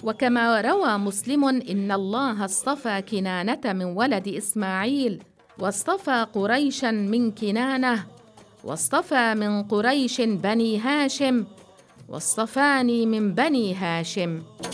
وكما روى مسلم إن الله اصطفى كنانة من ولد إسماعيل، واصطفى قريشا من كنانة، واصطفى من قريش بني هاشم، واصطفاني من بني هاشم.